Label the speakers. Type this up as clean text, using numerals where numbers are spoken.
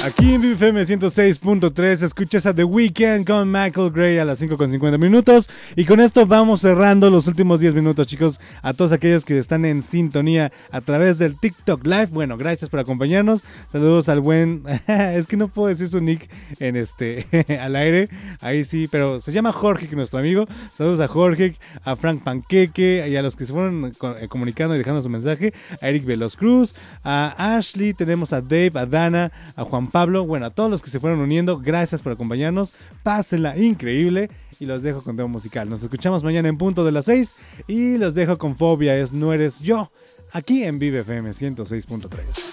Speaker 1: Aquí en BFM 106.3 escuchas a The Weeknd con Michael Gray a las 5:50. Y con esto vamos cerrando los últimos 10 minutos, chicos. A todos aquellos que están en sintonía a través del TikTok Live. Bueno, gracias por acompañarnos. Saludos al buen... es que no puedo decir su nick en al aire. Ahí sí, pero se llama Jorge, nuestro amigo. Saludos a Jorge, a Frank Panqueque y a los que se fueron comunicando y dejando su mensaje. A Eric Veloz Cruz, a Ashley, tenemos a Dave, a Dana, a Juan Pablo, bueno, a todos los que se fueron uniendo, gracias por acompañarnos, pásenla increíble y los dejo con tema musical. Nos escuchamos mañana en punto de las 6 y los dejo con Fobia, es No Eres Yo, aquí en Vive FM 106.3.